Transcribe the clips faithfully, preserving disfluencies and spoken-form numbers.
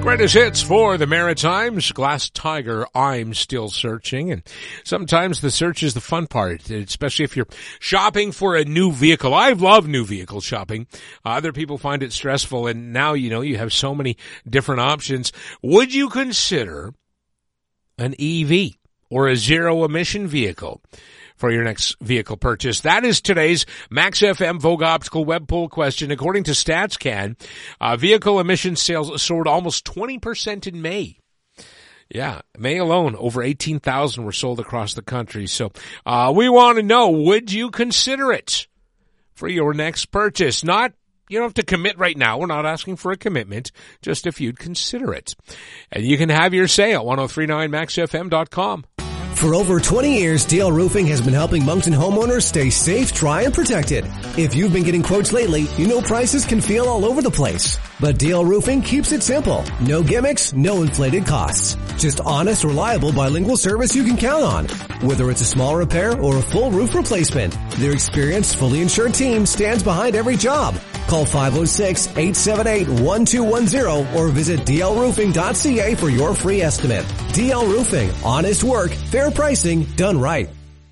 Greatest hits for the Maritimes. Glass Tiger, I'm Still Searching. And sometimes the search is the fun part, especially if you're shopping for a new vehicle. I love new vehicle shopping. Uh, other people find it stressful, and now, you know, you have so many different options. Would you consider an E V or a zero-emission vehicle for your next vehicle purchase? That is today's Max F M Vogue Optical Web Poll question. According to StatsCan, uh, vehicle emission sales soared almost twenty percent in May. Yeah, May alone, over eighteen thousand were sold across the country. So uh we want to know, would you consider it for your next purchase? Not, you don't have to commit right now. We're not asking for a commitment, just if you'd consider it. And you can have your say at ten thirty-nine max f m dot com. For over twenty years, D L Roofing has been helping Moncton homeowners stay safe, dry, and protected. If you've been getting quotes lately, you know prices can feel all over the place. But D L Roofing keeps it simple. No gimmicks, no inflated costs. Just honest, reliable, bilingual service you can count on. Whether it's a small repair or a full roof replacement, their experienced, fully insured team stands behind every job. Call five oh six, eight seven eight, one two one zero or visit d l roofing dot c a for your free estimate. D L Roofing. Honest work, fair pricing, done right.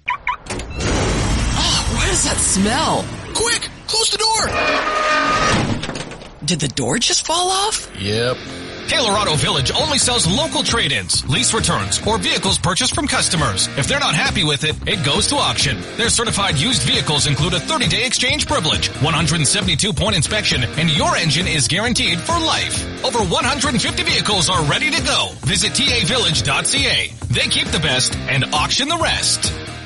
Oh, what is that smell? Quick, close the door. Did the door just fall off? Yep. Colorado Village only sells local trade-ins, lease returns, or vehicles purchased from customers. If they're not happy with it, it goes to auction. Their certified used vehicles include a thirty-day exchange privilege, one hundred seventy-two point inspection, and your engine is guaranteed for life. Over one hundred fifty vehicles are ready to go. Visit t a village dot c a. They keep the best and auction the rest.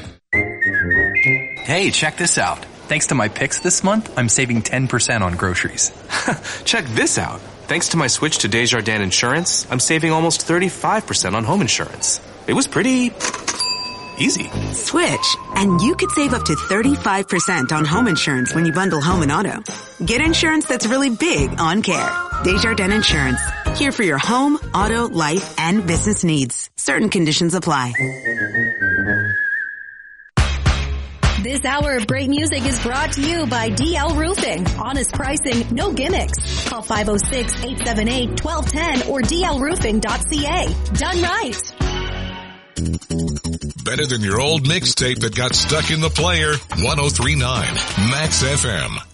Hey, check this out. Thanks to my picks this month, I'm saving ten percent on groceries. Check this out. Thanks to my switch to Desjardins Insurance, I'm saving almost thirty-five percent on home insurance. It was pretty easy. Switch, and you could save up to thirty-five percent on home insurance when you bundle home and auto. Get insurance that's really big on care. Desjardins Insurance. Here for your home, auto, life, and business needs. Certain conditions apply. This hour of great music is brought to you by D L Roofing. Honest pricing, no gimmicks. Call five oh six, eight seven eight, one two one zero or d l roofing dot c a. Done right. Better than your old mixtape that got stuck in the player. ten thirty-nine Max F M.